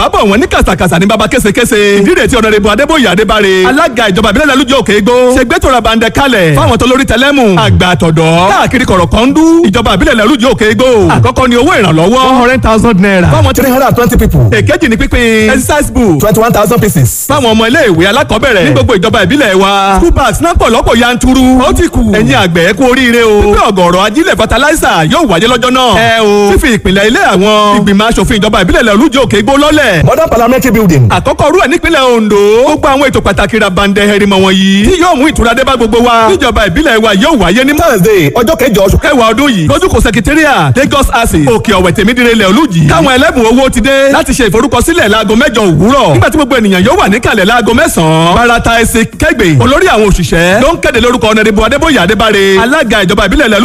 bọ̀ wọ́n ní kàsàkàsà ní baba késekése. ìdílé tí ọ̀nàrẹ́bù adébóyè adébáre alága ìjọba ìbílẹ̀ lálùjọ òkè igbó ṣe gbẹ́tò rabandẹ kalẹ̀ fáwọn tó lórí tẹlẹ́mù àgbà àtọ̀dọ́ káàkiri kọ̀rọ̀ kan dú ìjọba ìbílẹ̀ lálùjọ òkè igbó. àkọ́kọ́ ni owó ìrànlọ́wọ́ 100,000 naira fáwọn 320 people. èkejì ni pínpín exercise book 21,000 pieces fáwọn ọmọ ilé ìwé alákọ̀ọ́bẹ̀rẹ̀ ní gbogbo ìjọba ìbílẹ̀ wa. school bags náà pọ̀ lọ́pọ̀ yanturu. ó ti kù ẹ̀yin àgbẹ̀ kú oríire o. pípẹ́ ọ̀gọ̀rọ̀ ajílẹ̀ fertilizer yóò wáyé lọ́jọ́ náà. fífi ìpìlẹ̀ ilé àwọn ìgbìmọ̀ asòfin ìjọba ìbílẹ̀ lálùjọ òkè igbó lọ́lẹ̀. modern parliamentary building. àkọ́kọ́ rú ẹ̀ nípínlẹ̀ Ondo. gbogbo àwọn ètò pàtàkì rabandẹ hẹrìmọ̀ wọ̀nyí tí yóò mú ìtura dé bá gbogbo wa. níjọba ìbílẹ̀ wa yóò wáyé ní Thursday ọjọ́ kẹjọ oṣù kẹwàá ọdún yìí. lójúkò secretariat Lagos Access òkè ọ̀wẹ̀ tèmídìrẹ ilẹ̀ olùjì. káwọn ẹlẹ́bùn owó ti dé láti ṣe ìforúkọsílẹ̀ láago 8 òwúrọ̀. nígbà tí gbogbo ènìyàn yóò wà níkàlẹ̀ láago 9. barata ẹsẹ̀ kẹgbẹ́ olórí àwọn òṣìṣẹ́ ló ń kéde lórúkọ ọ̀nàdìbò adébóyè adébáre alága ìjọba ìbílẹ̀